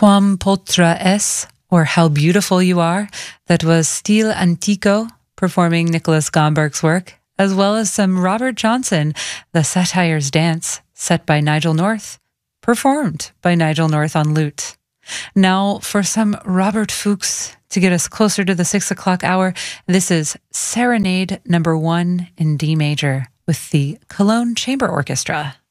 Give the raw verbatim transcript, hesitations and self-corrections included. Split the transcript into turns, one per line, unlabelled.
Quam Potra Es, or How Beautiful You Are. That was Stile Antico performing Nicholas Gomberg's work, as well as some Robert Johnson, The Satyr's Dance, set by Nigel North, performed by Nigel North on lute. Now for some Robert Fuchs to get us closer to the six o'clock hour. This is Serenade number one in D major with the Cologne Chamber Orchestra.